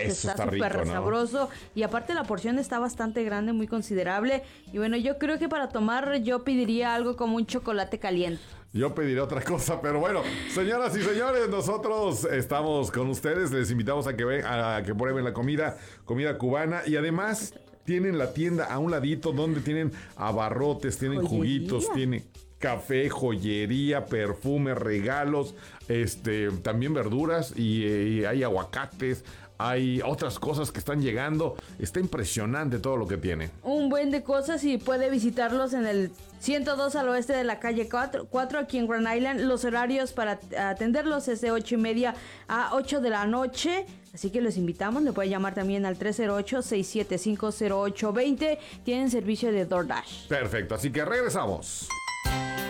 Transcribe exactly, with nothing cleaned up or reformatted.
Eso está está súper rico, ¿no? sabroso. Y aparte la porción está bastante grande, muy considerable. Y bueno, yo creo que para tomar yo pediría algo como un chocolate caliente. Yo pediré otra cosa, pero bueno, señoras y señores, nosotros estamos con ustedes. Les invitamos a que ven, a que prueben la comida, comida cubana. Y además tienen la tienda a un ladito donde tienen abarrotes, tienen Joyería. juguitos, tienen café, joyería, perfume, regalos, este, también verduras y, y hay aguacates. Hay otras cosas que están llegando. Está impresionante todo lo que tiene. Un buen de cosas y puede visitarlos en el ciento dos al oeste de la calle cuatro, cuatro aquí en Grand Island. Los horarios para atenderlos es de ocho y media a ocho de la noche. Así que los invitamos. Le puede llamar también al tres cero ocho, seis siete cinco, cero ocho dos cero. Tienen servicio de DoorDash. Perfecto, así que regresamos.